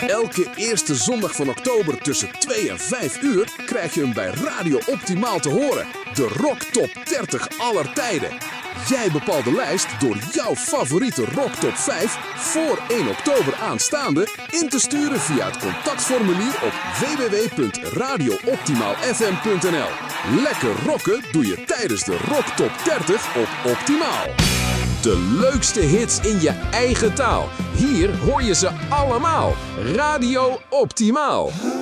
Elke eerste zondag van oktober tussen 2 en 5 uur krijg je hem bij Radio Optimaal te horen. De Rock Top 30 aller tijden. Jij bepaalt de lijst door jouw favoriete Rock Top 5 voor 1 oktober aanstaande in te sturen via het contactformulier op www.radiooptimaalfm.nl. Lekker rocken doe je tijdens de Rock Top 30 op Optimaal. De leukste hits in je eigen taal. Hier hoor je ze allemaal. Radio Optimaal.